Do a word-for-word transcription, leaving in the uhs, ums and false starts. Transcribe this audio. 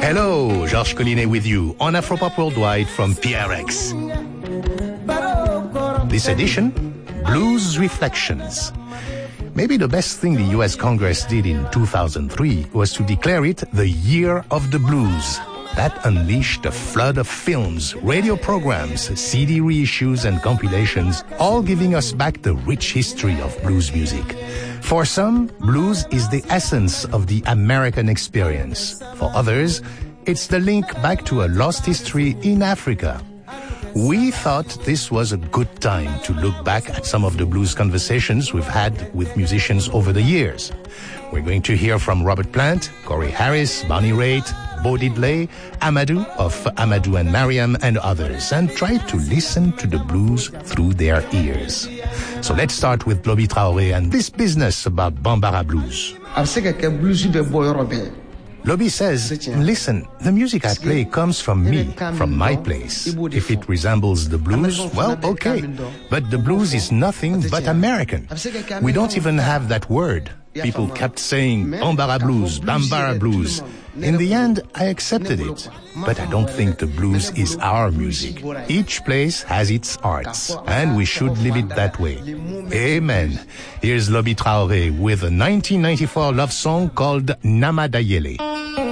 Hello, Georges Collinet with you on Afropop Worldwide from P R X. This edition, Blues Reflections. Maybe the best thing the U S Congress did in two thousand three was to declare it the Year of the Blues. That unleashed a flood of films, radio programs, C D reissues, and compilations, all giving us back the rich history of blues music. For some, blues is the essence of the American experience. For others, it's the link back to a lost history in Africa. We thought this was a good time to look back at some of the blues conversations we've had with musicians over the years. We're going to hear from Robert Plant, Corey Harris, Bonnie Raitt, Bo Diddley, Amadou of Amadou and Mariam, and others, and try to listen to the blues through their ears. So let's start with Lobby Traoré and this business about Bambara Blues. Lobby says, listen, the music I play comes from me, from my place. If it resembles the blues, well, okay. But the blues is nothing but American. We don't even have that word. People kept saying Bambara Blues, Bambara Blues. In the end, I accepted it. But I don't think the blues is our music. Each place has its arts, and we should leave it that way. Amen. Here's Lobby Traoré with a nineteen ninety-four love song called Nama Dayele.